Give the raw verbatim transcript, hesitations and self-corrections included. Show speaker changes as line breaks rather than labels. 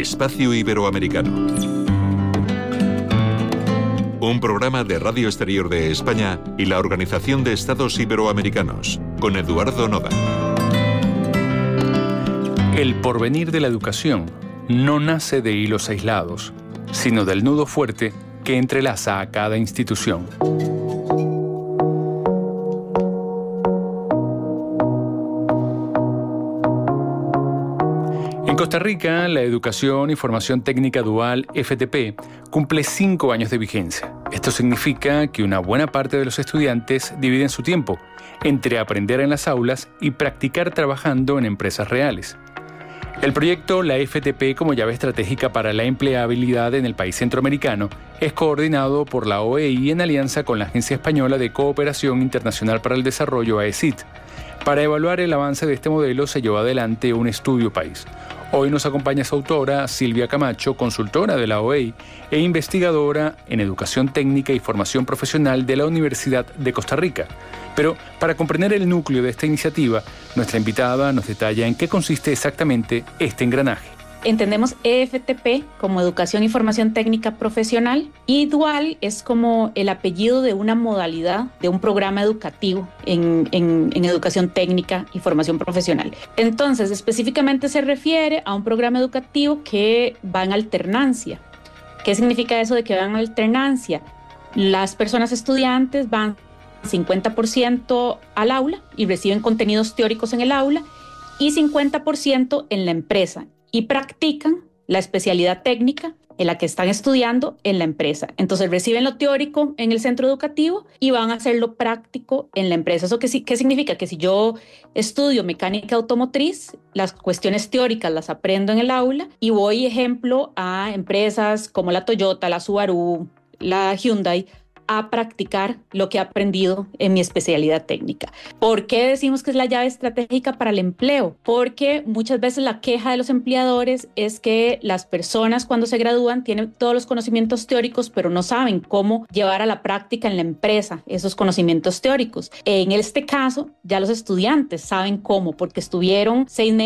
Espacio Iberoamericano. Un programa de Radio Exterior de España y la Organización de Estados Iberoamericanos, con Eduardo Noda.
El porvenir de la educación no nace de hilos aislados, sino del nudo fuerte que entrelaza a cada institución. En Costa Rica, la Educación y Formación Técnica Dual F T P cumple cinco años de vigencia. Esto significa que una buena parte de los estudiantes dividen su tiempo entre aprender en las aulas y practicar trabajando en empresas reales. El proyecto La F T P como llave estratégica para la empleabilidad en el país centroamericano es coordinado por la O E I en alianza con la Agencia Española de Cooperación Internacional para el Desarrollo, A E C I T. Para evaluar el avance de este modelo se llevó adelante un estudio país. Hoy nos acompaña su autora, Silvia Camacho, consultora de la O E I e investigadora en Educación Técnica y Formación Profesional de la Universidad de Costa Rica. Pero para comprender el núcleo de esta iniciativa, nuestra invitada nos detalla en qué consiste exactamente este engranaje.
Entendemos E F T P como Educación y Formación Técnica Profesional y Dual es como el apellido de una modalidad de un programa educativo en, en, en Educación Técnica y Formación Profesional. Entonces, específicamente se refiere a un programa educativo que va en alternancia. ¿Qué significa eso de que va en alternancia? Las personas estudiantes van cincuenta por ciento al aula y reciben contenidos teóricos en el aula y cincuenta por ciento en la empresa. Y practican la especialidad técnica en la que están estudiando en la empresa. Entonces reciben lo teórico en el centro educativo y van a hacer lo práctico en la empresa. ¿Eso qué, qué significa? Que si yo estudio mecánica automotriz, las cuestiones teóricas las aprendo en el aula y voy, ejemplo, a empresas como la Toyota, la Subaru, la Hyundai, a practicar lo que he aprendido en mi especialidad técnica. ¿Por qué decimos que es la llave estratégica para el empleo? Porque muchas veces la queja de los empleadores es que las personas cuando se gradúan tienen todos los conocimientos teóricos, pero no saben cómo llevar a la práctica en la empresa esos conocimientos teóricos. En este caso, ya los estudiantes saben cómo, porque estuvieron seis meses